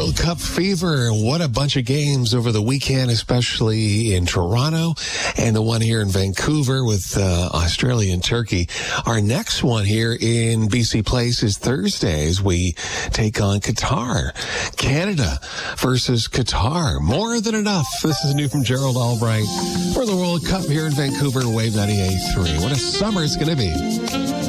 World Cup fever. What a bunch of games over the weekend, especially in Toronto and the one here in Vancouver with Australia and Turkey. Our next one here in BC Place is Thursday as we take on Qatar. Canada versus Qatar. More than enough. This is new from Gerald Albright for the World Cup here in Vancouver, Wave 98.3. What a summer it's going to be.